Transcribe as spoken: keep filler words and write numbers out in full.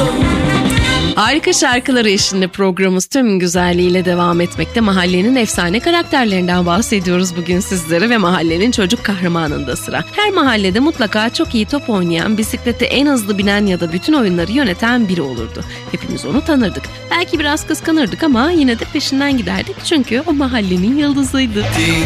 Harika şarkıları eşliğinde programımız tüm güzelliğiyle devam etmekte. Mahallenin efsane karakterlerinden bahsediyoruz bugün sizlere ve mahallenin çocuk kahramanında sıra. Her mahallede mutlaka çok iyi top oynayan, bisiklete en hızlı binen ya da bütün oyunları yöneten biri olurdu. Hepimiz onu tanırdık. Belki biraz kıskanırdık ama yine de peşinden giderdik çünkü o mahallenin yıldızıydı.